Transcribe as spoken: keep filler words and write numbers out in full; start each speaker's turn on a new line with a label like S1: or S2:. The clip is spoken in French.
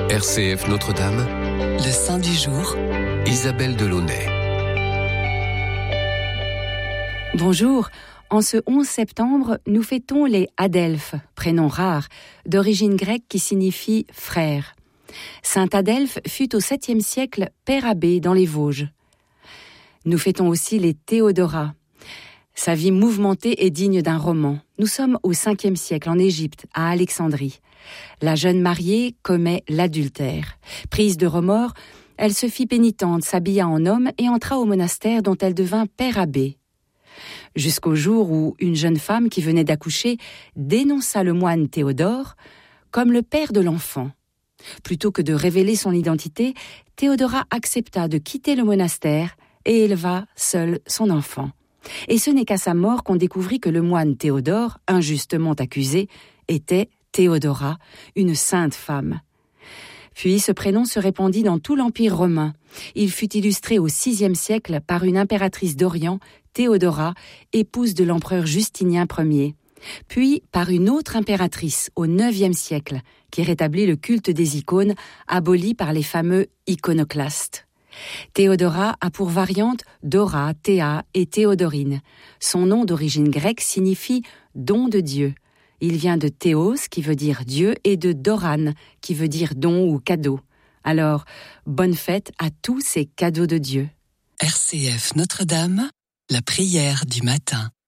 S1: R C F Notre-Dame,
S2: le saint du jour,
S1: Isabelle Delaunay.
S3: Bonjour, en ce onze septembre, nous fêtons les Adelphes, prénom rare, d'origine grecque qui signifie frère. Saint Adelphe fut au septième siècle père abbé dans les Vosges. Nous fêtons aussi les Théodora. Sa vie mouvementée est digne d'un roman. Nous sommes au cinquième siècle en Égypte, à Alexandrie. La jeune mariée commet l'adultère. Prise de remords, elle se fit pénitente, s'habilla en homme et entra au monastère dont elle devint père abbé. Jusqu'au jour où une jeune femme qui venait d'accoucher dénonça le moine Théodore comme le père de l'enfant. Plutôt que de révéler son identité, Théodora accepta de quitter le monastère et éleva seule son enfant. Et ce n'est qu'à sa mort qu'on découvrit que le moine Théodore, injustement accusé, était Théodora, une sainte femme. Puis ce prénom se répandit dans tout l'Empire romain. Il fut illustré au sixième siècle par une impératrice d'Orient, Théodora, épouse de l'empereur Justinien Ier. Puis par une autre impératrice au neuvième siècle, qui rétablit le culte des icônes, aboli par les fameux iconoclastes. Théodora a pour variante Dora, Théa et Théodorine. Son nom d'origine grecque signifie « don de Dieu ». Il vient de Théos, qui veut dire Dieu, et de Doran, qui veut dire don ou cadeau. Alors, bonne fête à tous ces cadeaux de Dieu.
S2: R C F Notre-Dame, la prière du matin.